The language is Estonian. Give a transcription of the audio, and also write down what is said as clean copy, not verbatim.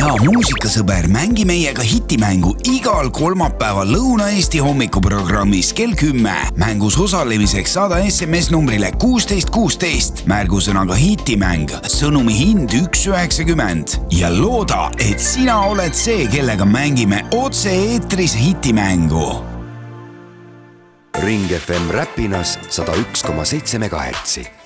hea muusikasõber, mängi meiega hitimängu igal kolmapäeval Lõuna-Eesti hommikuprogrammis kell 10. Mängus osalemiseks saada SMS numbrile 1616 märgusõnaga hitimäng, sõnumi hind 1,90 ja looda, et sina oled see, kellega mängime otse eetris hitimängu. Ring FM Räpinas 101,7 MHz.